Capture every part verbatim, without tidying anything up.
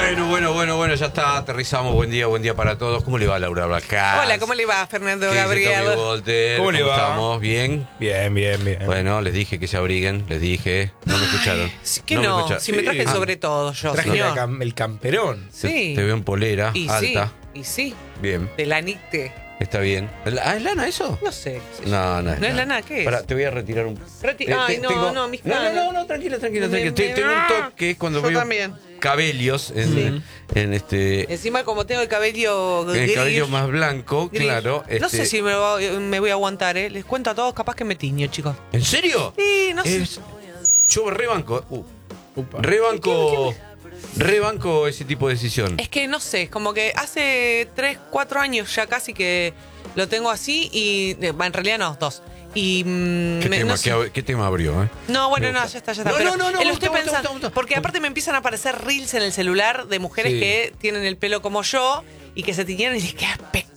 Bueno, bueno, bueno, bueno, ya está, aterrizamos. Buen día, buen día para todos. ¿Cómo le va, Laura Blacas? Hola, ¿cómo le va, Fernando ¿Qué dice Gabriel? Tommy Walter? ¿Cómo le va? ¿Estamos? ¿Bien? Bien, bien, bien. Bueno, les dije que se abriguen, les dije. No me escucharon. Sí, que me no, escucharon. si me traje Ah, sobre todo yo, Traje señor. la cam- el camperón. te- Sí. Te veo en polera, Y alta. sí, y sí, Bien, de lanite. está bien. ¿Ah, es lana eso? No sé. qué sé yo. No, no es ¿No es lana? ¿Qué es? Pará, te voy a retirar un... Reti- Eh, Ay, te- no, tengo- no, mis No, no, canas. no, no, tranquila, tranquila, Me- tranquila. Te- me- Tengo un toque que es cuando Yo veo también. cabellos en, Sí. en este... Encima, como tengo el cabello En el gris, cabello más blanco, gris, claro. No este- sé si me, va- me voy a aguantar, ¿eh? Les cuento a todos, capaz que me tiño, chicos. ¿En serio? Sí, no sé. Es- Yo rebanco, uh, Upa. rebanco, rebanco ese tipo de decisión. Es que no sé, como que hace tres, cuatro años ya casi que lo tengo así y eh, en realidad no, dos. Y mm, ¿Qué, me- tema, no, sé. qué, ab- qué tema abrió? Eh? No, bueno, Me no, gusta. ya está, ya está. No, pero no, no, no, eh, lo gusta, estoy gusta, pensando, gusta, gusta. porque aparte me empiezan a aparecer reels en el celular de mujeres Sí. que tienen el pelo como yo y que se tiñeron y les queda espectacular.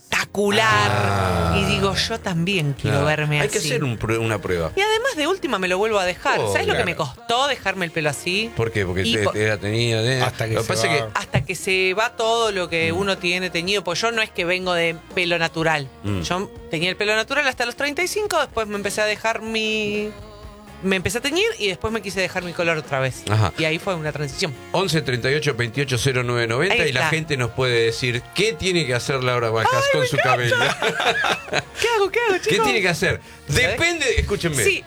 Ah. Y digo, yo también quiero Claro. verme Hay así. que hacer un prue- una prueba. Y además de última me lo vuelvo a dejar. Oh, ¿Sabes lo que claro. me costó dejarme el pelo así? ¿Por qué? Porque Y te, po- te era tenida de... Hasta que Lo se pasa va. que Hasta que se va todo lo que uno tiene teñido, pues yo no es que vengo de pelo natural. Mm. Yo tenía el pelo natural hasta los treinta y cinco, después me empecé a dejar mi... Me empecé a teñir y después me quise dejar mi color otra vez. Ajá. Y ahí fue una transición. once treinta y ocho veintiocho cero nueve noventa Ahí y la está. gente nos puede decir qué tiene que hacer Laura Bajas con su cabello. ¿Qué hago? ¿Qué hago, chicos? ¿Qué tiene que hacer? Depende, escúchenme. Sí.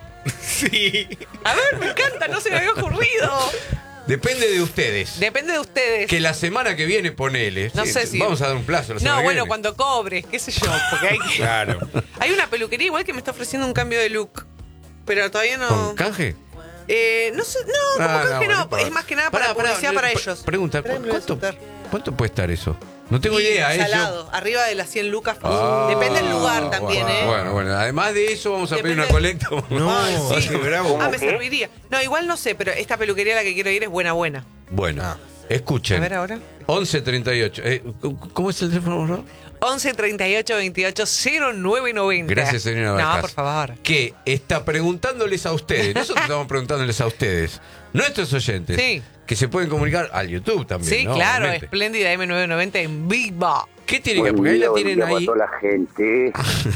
Sí. A ver, me encanta, no se me había ocurrido. Depende de ustedes. Depende de ustedes. Que la semana que viene, ponele. No sí, sé si- Vamos a dar un plazo. La semana No, que bueno, viene. cuando cobres, qué sé yo, porque hay que... Claro. Hay una peluquería igual que me está ofreciendo un cambio de look. Pero todavía no... ¿Con canje? Eh, no sé, no, como Ah, que no, no, bueno, importa. es más que nada para Pará, pará, publicidad para pre- ellos. Pregunta, Tráemelo ¿cuánto, de soltar. ¿cuánto puede estar eso? No tengo Y idea, ¿eh? Yo- salado, arriba de las cien lucas. Ah, Depende del lugar también, bueno, ¿eh? Bueno, bueno, además de eso vamos a pedir Depende- una colecta. No, Ay, sí. qué bravo. Ah, me serviría. No, igual no sé, pero esta peluquería a la que quiero ir es buena, buena. Bueno, Ah. escuchen. A ver ahora. once treinta y ocho. Eh, ¿Cómo es el teléfono, por favor? once treinta y ocho veintiocho cero nueve noventa. Gracias, señora Vázquez. No, por favor. Que está preguntándoles a ustedes. Nosotros estamos preguntándoles a ustedes. Nuestros oyentes. Sí. Que se pueden comunicar al YouTube también. Sí, ¿no? claro, Obviamente. espléndida M novecientos noventa en vivo. ¿Qué tiene que? Porque ahí la tienen para ahí. toda la gente.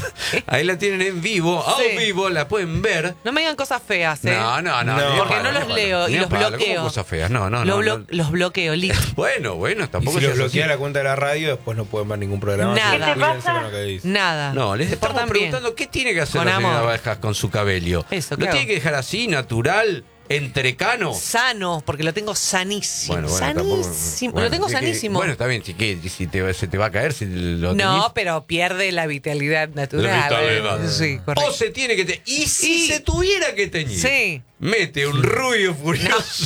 Ahí la tienen en vivo. A Sí. vivo, la pueden ver. No me digan cosas feas, ¿eh? No, no, no. No. ni a Porque palo, no ni a los palo. leo y Ni a los palo, bloqueo. ¿cómo cosas feas? No, no, Los, no. blo- no. los bloqueo, listo. Bueno, bueno, Y tampoco si los seas bloquea así. la cuenta de la radio, después no pueden ver ningún programa. Nada. así que ¿Qué te cuídense pasa? con lo que dice. Nada. No, les Se estamos portan bien. preguntando qué tiene que hacer Con la señora amor. Bajas con su cabello. Eso, ¿Lo ¿qué tiene hago? que dejar así, natural, entrecano? Sano, porque lo tengo sanísimo. Bueno, bueno, tampoco- sanísimo. bueno, lo tengo que- que- sanísimo. Bueno, está bien, si, que- si te, se te va a caer, si lo no, tenés. pero pierde la vitalidad natural. La vitalidad. Sí, O correcto. se tiene que teñir. Y si Y- se tuviera que teñir, Sí. mete un rubio furioso.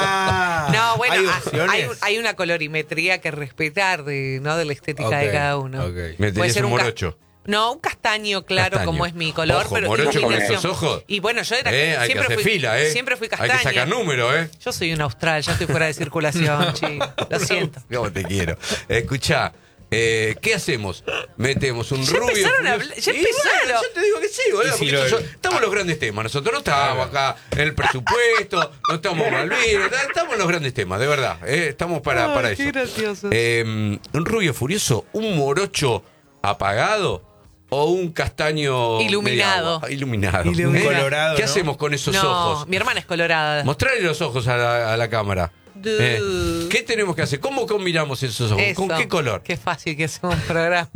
Ah. No, bueno, ¿hay ah, opciones? hay, un- hay una colorimetría que respetar de, ¿no? de la estética Ok, de cada uno. ok. Meterías un ca- morocho. No, un castaño claro, Castaño. como es mi color. Ojo, pero morocho con iluminación. esos ojos. Y bueno, yo era, Eh, hay que siempre, hacer fui, fila, ¿eh? siempre fui Hay castaña. que sacar número, ¿eh? Yo soy un austral, ya estoy fuera de circulación, chico. Lo siento. ¿Cómo te quiero? Escuchá, eh, ¿qué hacemos? Metemos un Ya rubio. empezaron a furioso. hablar- ya Y bueno, empezaron. yo te digo que sí, boludo. Y si porque lo- estos son- estamos en los grandes temas. Nosotros no estamos acá en el presupuesto, no estamos en Malvinas, estamos en los grandes temas, de verdad. eh, Estamos para, Ay, para qué eso. graciosos. Eh, un rubio furioso, un morocho apagado o un castaño Iluminado. medio agua? Iluminado. Iluminado. ¿Eh? Colorado, ¿Qué ¿no? hacemos con esos No, ojos? mi hermana es colorada. Mostrarle los ojos a la, a la cámara. Duh. Eh, ¿Qué tenemos que hacer? ¿Cómo combinamos esos ojos? Eso. ¿Con qué color? Qué fácil que hacemos un programa.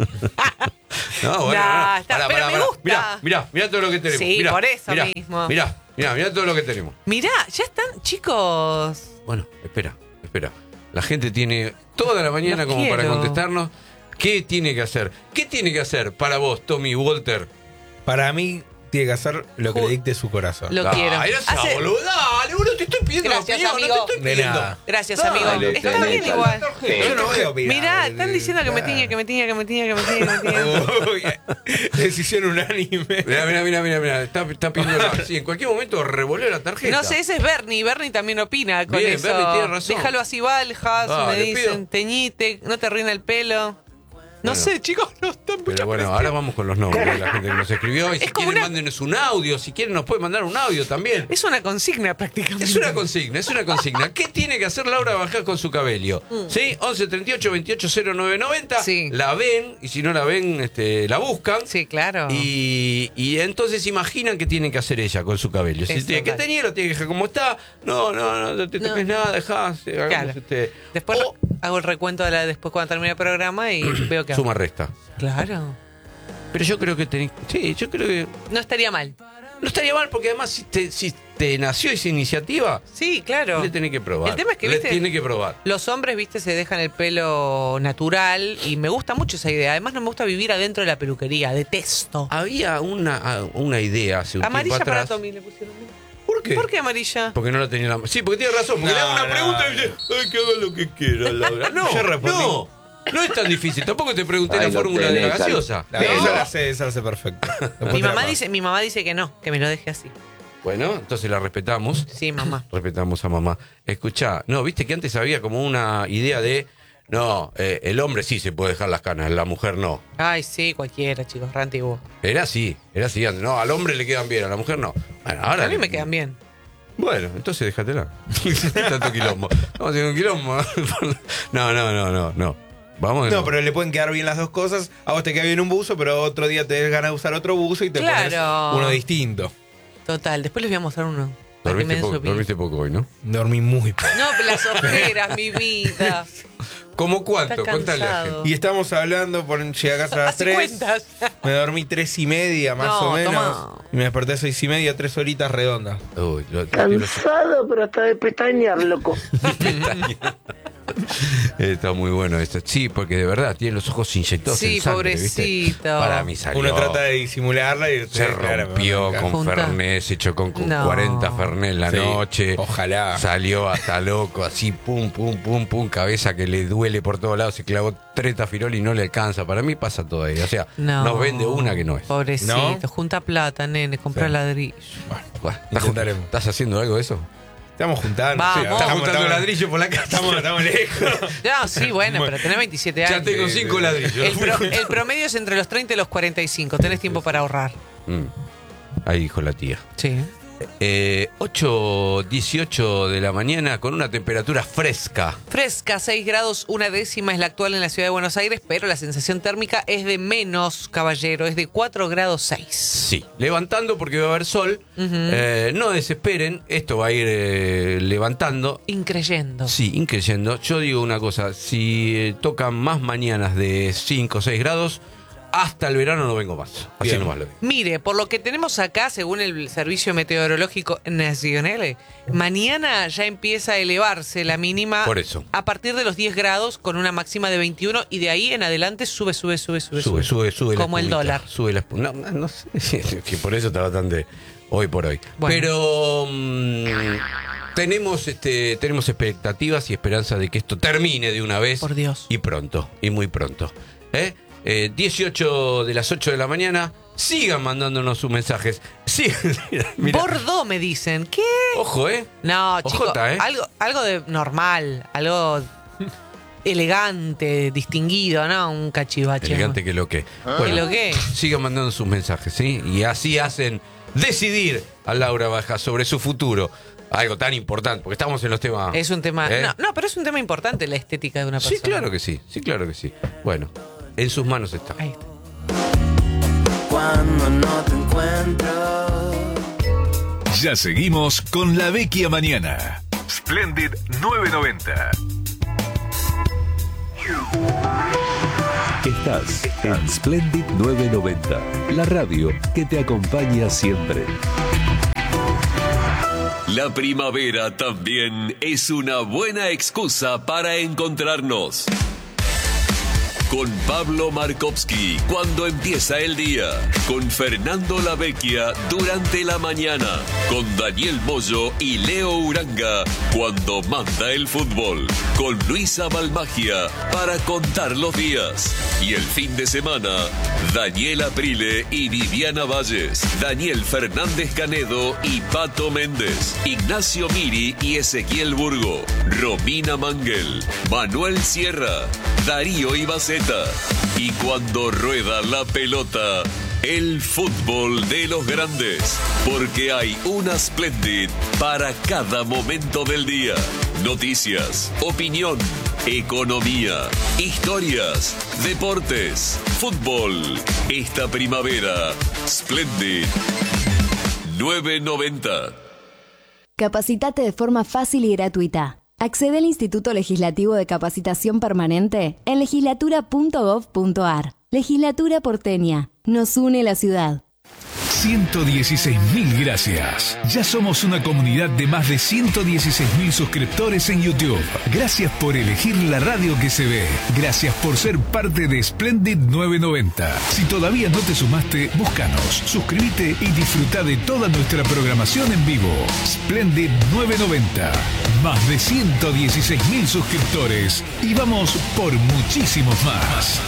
No, bueno, Nah, no. está- Pará, pero pará, me pará. gusta. Mirá, mirá, mirá todo lo que tenemos. Sí, Mirá, por eso mirá, mismo. Mirá, mirá, mirá todo lo que tenemos. Mirá, ya están, chicos. Bueno, espera, espera. La gente tiene toda la mañana Los como para quiero. contestarnos. ¿Qué tiene que hacer? ¿Qué tiene que hacer para vos, Tommy Walter? Para mí, tiene que hacer lo que Ju- le dicte su corazón. Lo quiero. Ay, no seas Hace- boludo. Dale, boludo, te estoy pidiendo Gracias, la opinión, amigo. no te estoy De pidiendo. nada. Gracias, Dale, amigo. dale, Está dale, bien dale. igual. Yo no voy a opinar. Mirá, están diciendo que me tiña, que me tiña, que me tiña, que me tiña, que me tiña. Uy, decisión unánime. Mirá, mirá, mirá, mirá, mirá. Está, está pidiendo la- sí, en cualquier momento revolver la tarjeta. No sé, ese es Bernie. Bernie también opina con Bien, eso. Bernie tiene razón. Déjalo así, Valjas. Ah, me le dicen, pido. teñite, no te arruina el pelo. No Bueno. sé, chicos, no están Pero bueno, ahora vamos con los nombres de la gente que nos escribió. Y si Es como quieren, una- mándenos un audio. Si quieren, nos pueden mandar un audio también. Es una consigna prácticamente. Es una consigna, es una consigna. ¿Qué tiene que hacer Laura Bajá con su cabello? ¿Sí? once treinta y ocho veintiocho cero nueve noventa. Sí. La ven, y si no la ven, este, la buscan. Sí, claro. Y, y entonces imaginan qué tiene que hacer ella con su cabello. Si Es tiene que total. tener, lo tiene que dejar como está. No, no, no, no te No. toques nada, dejá. sí, hagamos, Claro. este, Después o hago el recuento de la después cuando termine el programa y veo que. suma resta. Claro. Pero yo creo que tenés. Sí, yo creo que. No estaría mal. No estaría mal porque además si te, si te nació esa iniciativa, Sí, claro. le tenés que probar. El tema es que, le viste, tiene que probar. los hombres, viste, se dejan el pelo natural y me gusta mucho esa idea. Además, no me gusta vivir adentro de la peluquería. Detesto. Había una, una idea hace un Amarilla tiempo para atrás. Tommy le pusieron. ¿Por qué? ¿Por qué amarilla? Porque no la tenía la. Sí, porque tiene razón. Porque No, le hago una no, pregunta y no. dice, ay, que haga lo que quiera, Laura. No, Yo respondí. no. No es tan difícil. Tampoco te pregunté Ahí la lo fórmula de la tenés, gaseosa. No, esa la sé, esa la sé perfecto. Después Mi te la mamá paso. dice, mi mamá dice que no, que me lo deje así. Bueno, entonces la respetamos. Sí, mamá. Respetamos a mamá. Escuchá, no, viste que antes había como una idea de. No, eh, el hombre sí se puede dejar las canas, la mujer no. Ay, sí, cualquiera, chicos, re antiguo. Era así, era así antes. No, al hombre le quedan bien, a la mujer no. Bueno, ahora A mí me quedan bien. Bueno, entonces déjatela. Tanto quilombo. Vamos a hacer un quilombo. No, no, no, no, no. Vamos. No, pero le pueden quedar bien las dos cosas. A vos te queda bien un buzo, pero otro día te des ganas de usar otro buzo y te Claro. pones uno distinto. Total, después les voy a mostrar uno. para que me Dormiste, den poco, su opinión. dormiste poco hoy, ¿no? Dormí muy poco. No, pero las ojeras, mi vida. ¿Cómo cuánto? Está Contale a la cansado. gente. Y estamos hablando, por llegué a casa a las Hace tres. cuentas. Me dormí tres y media, más No, o menos. tomá. Y me desperté a seis y media, tres horitas redondas. Uy, lo, tiene los- Cansado, pero hasta de pestañear, loco. Está muy bueno esto. Sí, porque de verdad tiene los ojos inyectados Sí, en sangre, ¿viste? pobrecito. Para mí salió. Uno trata de disimularla y Se rompió con Junta. Fernet, se chocó con, con No. cuarenta Fernet en la Sí, noche. ojalá. Salió hasta loco, así, pum, pum, pum, pum, cabeza que le duele por todos lados. Se clavó tres tafirol y no le alcanza. Para mí pasa todo ahí. O sea, No. nos vende una que no es. Pobrecito, ¿No? junta plata, nene, compra Sí. ladrillo. Bueno, ¿estás, Intentaremos. ¿Estás haciendo algo de eso? Estamos juntando. Vamos. Sí, Estás estamos- juntando estamos- ladrillo por la casa. Estamos, estamos lejos. Ya, sí, bueno, pero tenés veintisiete años. Ya tengo cinco ladrillos. El, pro- el promedio es entre los treinta y los cuarenta y cinco. Tenés tiempo para ahorrar. Mm. Ahí dijo la tía. Sí. Eh, ocho dieciocho de la mañana con una temperatura fresca. Fresca, seis grados, una décima es la actual en la ciudad de Buenos Aires, pero la sensación térmica es de menos, caballero, es de cuatro grados seis. Sí, levantando porque va a haber sol. Eh, no desesperen, esto va a ir eh, levantando. Increyendo. Sí, increyendo. Yo digo una cosa, si eh, tocan más mañanas de cinco o seis grados, hasta el verano no vengo más. Así Bien. nomás lo digo. Mire, por lo que tenemos acá, según el Servicio Meteorológico Nacional, mañana ya empieza a elevarse la mínima Por eso. a partir de los diez grados con una máxima de veintiuno y de ahí en adelante sube, sube, sube, sube. Sube, sube, sube. la Como el espumita, dólar. Sube la espuma. No, no sé, que por eso está bastante hoy por hoy. Bueno. Pero mm, tenemos, este, tenemos expectativas y esperanza de que esto termine de una vez. Por Dios. Y pronto, y muy pronto. ¿Eh? Eh, dieciocho de las ocho de la mañana. Sigan mandándonos sus mensajes. Sigan. Mira, Bordeaux me dicen. ¿Qué? ojo, ¿eh? No, chicos, Ojota, ¿eh? algo, algo de normal, algo elegante, distinguido, ¿no? Un cachivache. Elegante que lo que. ¿Que lo qué? Sigan mandando sus mensajes, ¿sí? Y así hacen decidir a Laura Baja sobre su futuro. Algo tan importante, porque estamos en los temas. Es un tema. ¿Eh? No, no, pero es un tema importante la estética de una persona. Sí, claro que sí, sí, claro que sí. Bueno, en sus manos está. Ahí está. Cuando no te encuentro. Ya seguimos con La Vecchia Mañana. Splendid novecientos noventa. Estás en Splendid novecientos noventa, la radio que te acompaña siempre. La primavera también es una buena excusa para encontrarnos. Con Pablo Markovsky cuando empieza el día. Con Fernando Lavecchia durante la mañana. Con Daniel Moyo y Leo Uranga cuando manda el fútbol. Con Luisa Balmagia para contar los días. Y el fin de semana, Daniel Aprile y Viviana Valles. Daniel Fernández Canedo y Pato Méndez. Ignacio Miri y Ezequiel Burgo. Romina Manguel. Manuel Sierra. Darío Ibaceta. meta. Y cuando rueda la pelota, el fútbol de los grandes. Porque hay una Splendid para cada momento del día. Noticias, opinión, economía, historias, deportes, fútbol. Esta primavera, Splendid nueve noventa. Capacitate de forma fácil y gratuita. Accede al Instituto Legislativo de Capacitación Permanente en legislatura punto gov punto ar. Legislatura porteña. Nos une la ciudad. ciento dieciséis mil gracias. Ya somos una comunidad de más de ciento dieciséis mil suscriptores en YouTube. Gracias por elegir la radio que se ve. Gracias por ser parte de Splendid nueve noventa. Si todavía no te sumaste, búscanos, suscríbete y disfruta de toda nuestra programación en vivo. Splendid nueve noventa. Más de ciento dieciséis mil suscriptores. Y vamos por muchísimos más.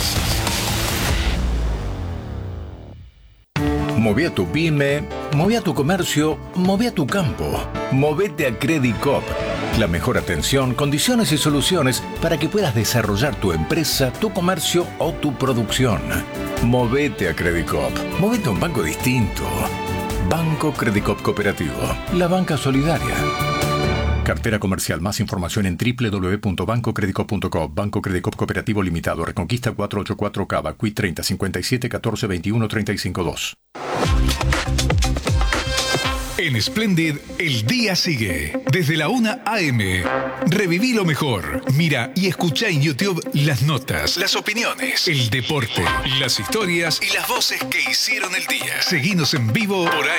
Moví a tu pyme, moví a tu comercio, moví a tu campo. Movete a Credicop. La mejor atención, condiciones y soluciones para que puedas desarrollar tu empresa, tu comercio o tu producción. Movete a Credicop. Movete a un banco distinto. Banco Credicop Cooperativo. La banca solidaria. Cartera comercial. Más información en doble u doble u doble u punto banco credicop punto com. Banco Credicop Cooperativo Limitado. Reconquista cuatrocientos ochenta y cuatro Cava. Q I treinta cincuenta y siete catorce veintiuno treinta y cinco dos. En Splendid, el día sigue. Desde la una a eme. Reviví lo mejor. Mira y escucha en YouTube las notas, las opiniones, el deporte, las historias y las voces que hicieron el día. Seguinos en vivo por A